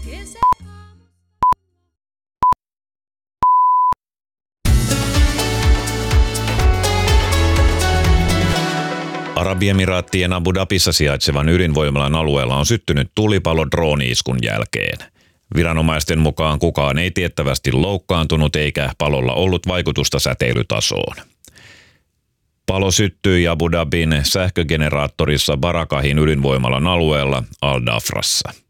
Arabiemiraattien Abu Dhabissa sijaitsevan ydinvoimalan alueella on syttynyt tulipalo drooni-iskun jälkeen. Viranomaisten mukaan kukaan ei tiettävästi loukkaantunut eikä palolla ollut vaikutusta säteilytasoon. Palo syttyi Abu Dhabin sähkögeneraattorissa Barakahin ydinvoimalan alueella Al Dhafrassa.